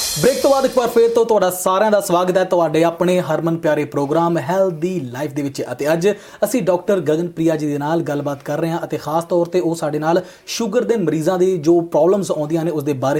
Break ਤੋਂ ਬਾਅਦ ਇੱਕ ਵਾਰ ਫਿਰ ਤੋਂ ਤੁਹਾਡਾ ਸਾਰਿਆਂ ਦਾ ਸਵਾਗਤ ਹੈ ਤੁਹਾਡੇ ਆਪਣੇ ਹਰਮਨ ਪਿਆਰੇ ਪ੍ਰੋਗਰਾਮ ਹੈਲਦੀ ਲਾਈਫ ਦੇ ਵਿੱਚ। ਅਤੇ ਅੱਜ ਅਸੀਂ ਡਾਕਟਰ ਗਗਨਪ੍ਰਿਆ ਜੀ ਦੇ ਨਾਲ ਗੱਲਬਾਤ ਕਰ ਰਹੇ ਹਾਂ ਅਤੇ ਖਾਸ ਤੌਰ ਤੇ ਉਹ ਸਾਡੇ ਨਾਲ ਸ਼ੂਗਰ ਦੇ ਮਰੀਜ਼ਾਂ ਦੀ ਜੋ ਪ੍ਰੋਬਲਮਸ ਆਉਂਦੀਆਂ ਨੇ ਉਸ ਦੇ ਬਾਰੇ